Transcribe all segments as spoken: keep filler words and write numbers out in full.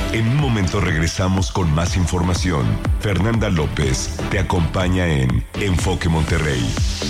En un momento regresamos con más información. Fernanda López te acompaña en Enfoque Monterrey.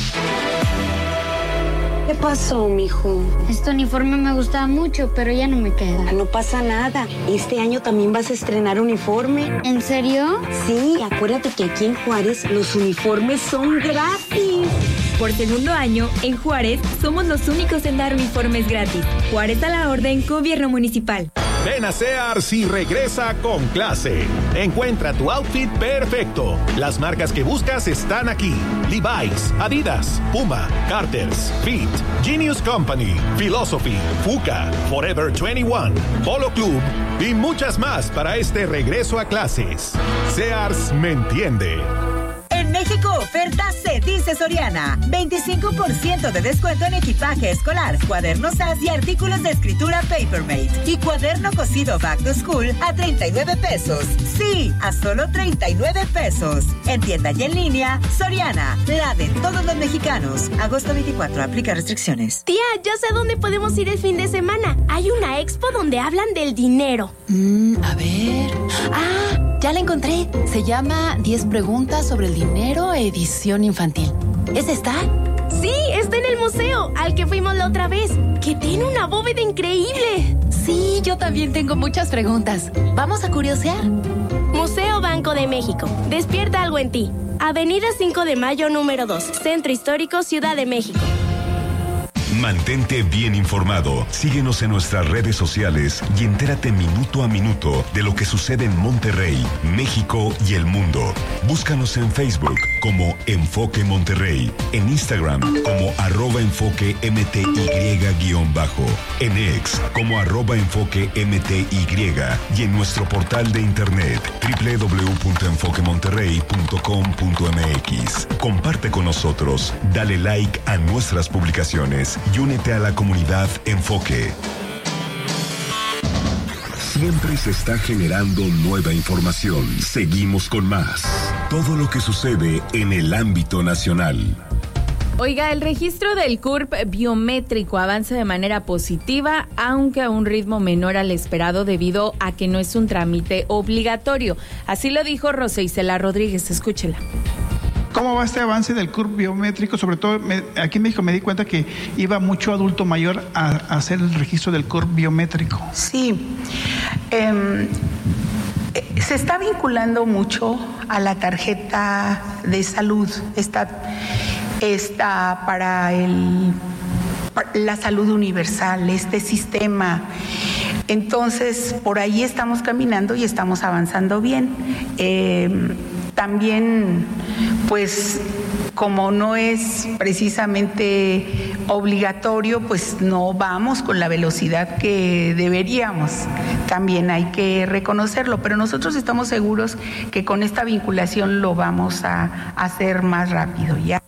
¿Qué pasó, mijo? Este uniforme me gustaba mucho, pero ya no me queda. No pasa nada. Este año también vas a estrenar uniforme. ¿En serio? Sí, acuérdate que aquí en Juárez los uniformes son gratis. Por segundo año, en Juárez, somos los únicos en dar uniformes gratis. Juárez a la orden, Gobierno Municipal. Ven a Sears y regresa con clase. Encuentra tu outfit perfecto. Las marcas que buscas están aquí. Levi's, Adidas, Puma, Carter's, Fit, Genius Company, Philosophy, Fuka, Forever veintiuno, Polo Club y muchas más para este regreso a clases. Sears me entiende. En México, oferta se dice Soriana. veinticinco por ciento de descuento en equipaje escolar, cuadernos A S y artículos de escritura Papermate. Y cuaderno cosido Back to School a treinta y nueve pesos. Sí, a solo treinta y nueve pesos. En tienda y en línea, Soriana, la de todos los mexicanos. Agosto veinticuatro, aplica restricciones. Tía, ya sé dónde podemos ir el fin de semana. Hay una expo donde hablan del dinero. Mm, a ver... ¡Ah! Ya la encontré. Se llama diez preguntas sobre el dinero, edición infantil. ¿Es esta? Sí, está en el museo, al que fuimos la otra vez, que tiene una bóveda increíble. Sí, yo también tengo muchas preguntas. ¿Vamos a curiosear? Museo Banco de México. Despierta algo en ti. Avenida cinco de mayo, número dos. Centro Histórico, Ciudad de México. Mantente bien informado. Síguenos en nuestras redes sociales y entérate minuto a minuto de lo que sucede en Monterrey, México y el mundo. Búscanos en Facebook como Enfoque Monterrey, en Instagram como arroba enfoque mty guión bajo, en X como arroba enfoque mty y en nuestro portal de internet doble u doble u doble u punto enfoque monterrey punto com punto m x. Comparte con nosotros, dale like a nuestras publicaciones y únete a la comunidad Enfoque. Siempre se está generando nueva información. Seguimos con más. Todo lo que sucede en el ámbito nacional. Oiga, el registro del C U R P biométrico avanza de manera positiva, aunque a un ritmo menor al esperado debido a que no es un trámite obligatorio. Así lo dijo Rosa Isela Rodríguez. Escúchela. ¿Cómo va este avance del C U R P biométrico? Sobre todo me, aquí en México me di cuenta que iba mucho adulto mayor a, a hacer el registro del C U R P biométrico. Sí, eh, se está vinculando mucho a la tarjeta de salud, está, está para el, la salud universal, este sistema. Entonces, por ahí estamos caminando y estamos avanzando bien. Eh, También, pues, como no es precisamente obligatorio, pues no vamos con la velocidad que deberíamos. También hay que reconocerlo, pero nosotros estamos seguros que con esta vinculación lo vamos a hacer más rápido ya.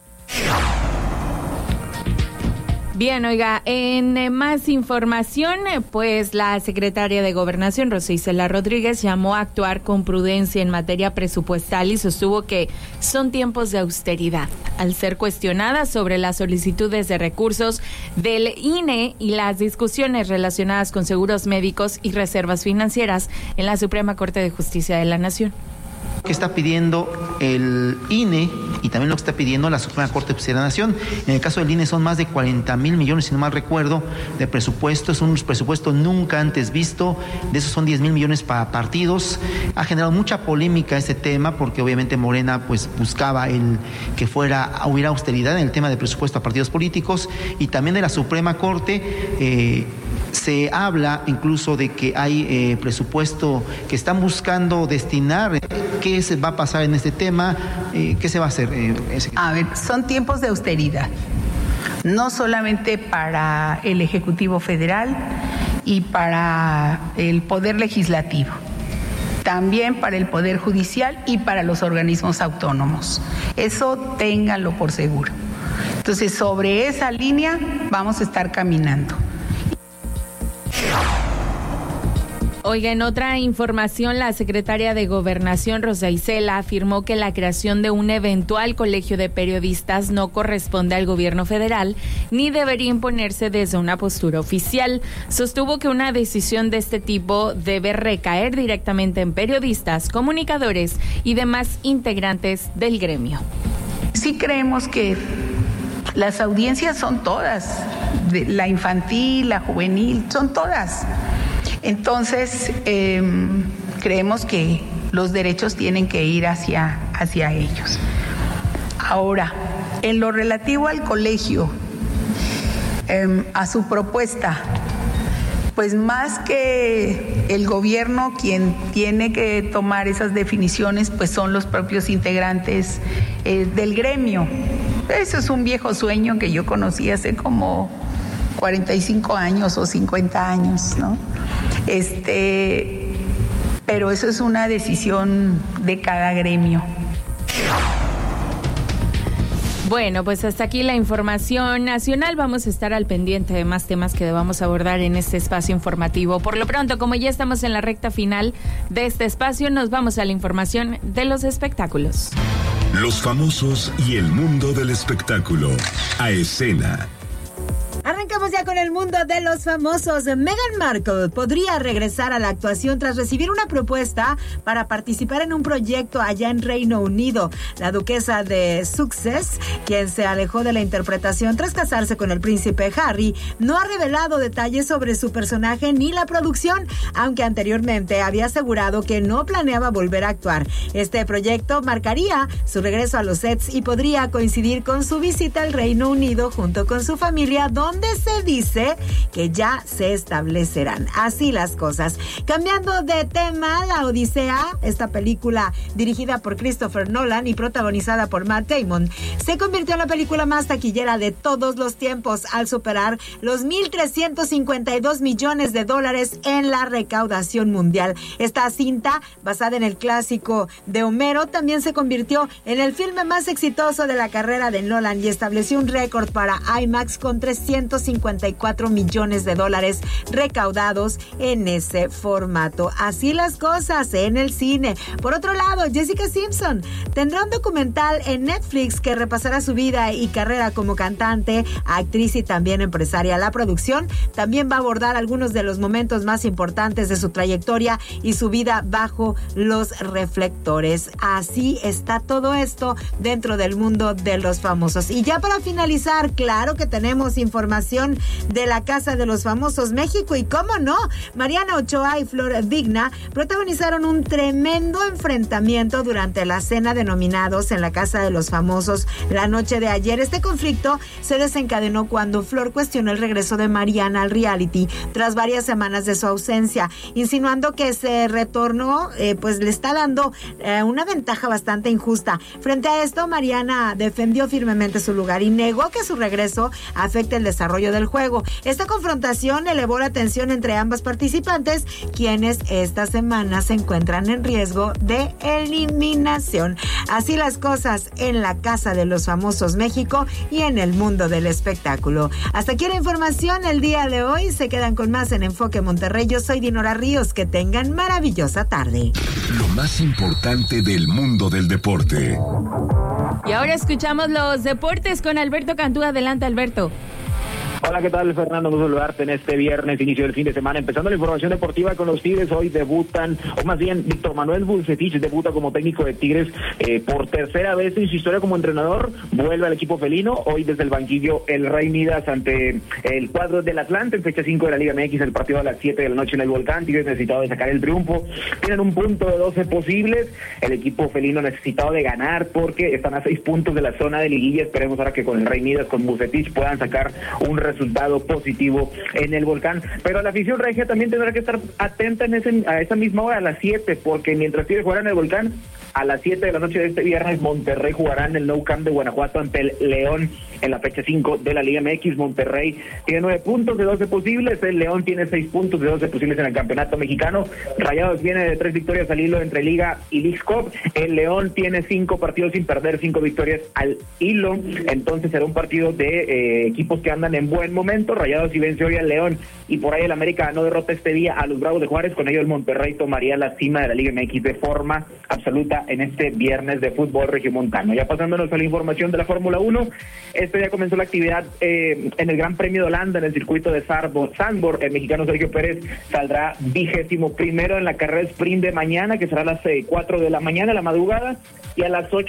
Bien, oiga, en más información, pues la secretaria de Gobernación, Rosa Isela Rodríguez, llamó a actuar con prudencia en materia presupuestal y sostuvo que son tiempos de austeridad. Al ser cuestionada sobre las solicitudes de recursos del I N E y las discusiones relacionadas con seguros médicos y reservas financieras en la Suprema Corte de Justicia de la Nación. Que está pidiendo el I N E y también lo que está pidiendo la Suprema Corte de Justicia de la Nación. En el caso del I N E son más de cuarenta mil millones, si no mal recuerdo, de presupuesto. Es un presupuesto nunca antes visto. De esos son diez mil millones para partidos. Ha generado mucha polémica este tema porque obviamente Morena pues buscaba el que fuera, hubiera austeridad en el tema de presupuesto a partidos políticos, y también de la Suprema Corte. Eh, Se habla incluso de que hay eh, presupuesto que están buscando destinar. ¿Qué se va a pasar en este tema? Eh, ¿Qué se va a hacer? Eh, ese... A ver, son tiempos de austeridad, no solamente para el Ejecutivo Federal y para el Poder Legislativo, también para el Poder Judicial y para los organismos autónomos. Eso ténganlo por seguro. Entonces, sobre esa línea vamos a estar caminando. Oiga, en otra información, la secretaria de Gobernación, Rosa Isela, afirmó que la creación de un eventual colegio de periodistas no corresponde al gobierno federal ni debería imponerse desde una postura oficial. Sostuvo que una decisión de este tipo debe recaer directamente en periodistas, comunicadores y demás integrantes del gremio. Sí creemos que las audiencias son todas, la infantil, la juvenil, son todas. Entonces, eh, creemos que los derechos tienen que ir hacia, hacia ellos. Ahora, en lo relativo al colegio, eh, a su propuesta, pues más que el gobierno quien tiene que tomar esas definiciones, pues son los propios integrantes eh, del gremio. Eso es un viejo sueño que yo conocí hace como cuarenta y cinco años o cincuenta años, ¿no? Este, pero eso es una decisión de cada gremio. Bueno, pues hasta aquí la información nacional. Vamos a estar al pendiente de más temas que debamos abordar en este espacio informativo. Por lo pronto, como ya estamos en la recta final de este espacio, nos vamos a la información de los espectáculos. Los famosos y el mundo del espectáculo. A escena. Arrancamos ya con el mundo de los famosos. Meghan Markle podría regresar a la actuación tras recibir una propuesta para participar en un proyecto allá en Reino Unido. La duquesa de Sussex, quien se alejó de la interpretación tras casarse con el príncipe Harry, no ha revelado detalles sobre su personaje ni la producción, aunque anteriormente había asegurado que no planeaba volver a actuar. Este proyecto marcaría su regreso a los sets y podría coincidir con su visita al Reino Unido junto con su familia, donde donde se dice que ya se establecerán. Así las cosas. Cambiando de tema, La Odisea, esta película dirigida por Christopher Nolan y protagonizada por Matt Damon, se convirtió en la película más taquillera de todos los tiempos al superar los mil trescientos cincuenta y dos millones de dólares en la recaudación mundial. Esta cinta, basada en el clásico de Homero, también se convirtió en el filme más exitoso de la carrera de Nolan y estableció un récord para IMAX con trescientos cincuenta y cuatro millones de dólares recaudados en ese formato. Así las cosas en el cine. Por otro lado, Jessica Simpson tendrá un documental en Netflix que repasará su vida y carrera como cantante, actriz y también empresaria. La producción también va a abordar algunos de los momentos más importantes de su trayectoria y su vida bajo los reflectores. Así está todo esto dentro del mundo de los famosos. Y ya para finalizar, claro que tenemos información de la Casa de los Famosos México y cómo no, Mariana Ochoa y Flor Vigna protagonizaron un tremendo enfrentamiento durante la cena de nominados en la Casa de los Famosos la noche de ayer. Este conflicto se desencadenó cuando Flor cuestionó el regreso de Mariana al reality tras varias semanas de su ausencia, insinuando que ese retorno eh, pues le está dando eh, una ventaja bastante injusta. Frente a esto, Mariana defendió firmemente su lugar y negó que su regreso afecte el desarrollo del juego. Esta confrontación elevó la tensión entre ambas participantes, quienes esta semana se encuentran en riesgo de eliminación. Así las cosas en la Casa de los Famosos México y en el mundo del espectáculo. Hasta aquí la información el día de hoy. Se quedan con más en Enfoque Monterrey. Yo soy Dinora Ríos. Que tengan maravillosa tarde. Lo más importante del mundo del deporte. Y ahora escuchamos los deportes con Alberto Cantú. Adelante, Alberto. Hola, ¿qué tal, Fernando? Gusto saludarte en este viernes, inicio del fin de semana. Empezando la información deportiva con los Tigres. Hoy debutan, o más bien, Víctor Manuel Bucetich debuta como técnico de Tigres eh, por tercera vez en su historia como entrenador. Vuelve al equipo felino. Hoy desde el banquillo el Rey Midas ante el cuadro del Atlante en fecha cinco de la Liga M X. El partido a las siete de la noche en el Volcán. Tigres necesitado de sacar el triunfo. Tienen un punto de doce posibles. El equipo felino necesitado de ganar porque están a seis puntos de la zona de liguilla. Esperemos ahora que con el Rey Midas, con Bucetich, puedan sacar un resultado positivo en el Volcán. Pero la afición regia también tendrá que estar atenta en ese, a esa misma hora, a las siete, porque mientras Tigres jugará en el Volcán, A las siete de la noche de este viernes, Monterrey jugará en el Nou Camp de Guanajuato ante el León en la fecha cinco de la Liga M X. Monterrey tiene nueve puntos de doce posibles, el León tiene seis puntos de doce posibles en el campeonato mexicano. Rayados viene de tres victorias al hilo entre Liga y Leagues Cup. El León tiene cinco partidos sin perder, cinco victorias al hilo. Entonces será un partido de eh, equipos que andan en buen momento. Rayados y venció hoy al León, y por ahí el América no derrota este día a los Bravos de Juárez. Con ello el Monterrey tomaría la cima de la Liga M X de forma absoluta en este viernes de fútbol regiomontano. Ya pasándonos a la información de la Fórmula uno, este día comenzó la actividad eh, en el Gran Premio de Holanda en el circuito de Zandvoort. El mexicano Sergio Pérez saldrá vigésimo primero en la carrera sprint de mañana, que será a las eh, cuatro de la mañana, la madrugada, y a las ocho